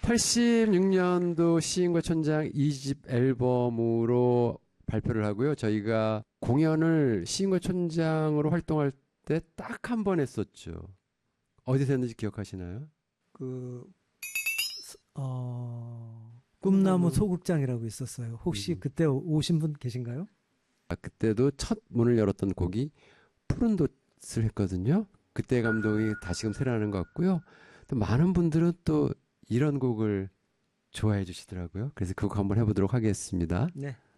86년도 시인과 촌장 2집 앨범으로 발표를 하고요. 저희가 공연을 시인과 촌장으로 활동할 때 딱 한 번 했었죠. 어디서 했는지 기억하시나요? 그, 꿈나무 소극장이라고 있었어요. 혹시 그때 오신 분 계신가요? 그때도 첫 문을 열었던 곡이 푸른 돛을 했거든요. 그때 감동이 다시금 새어나는 것 같고요. 또 많은 분들은 또 이런 곡을 좋아해 주시더라고요. 그래서 그 곡 한번 해보도록 하겠습니다. 네.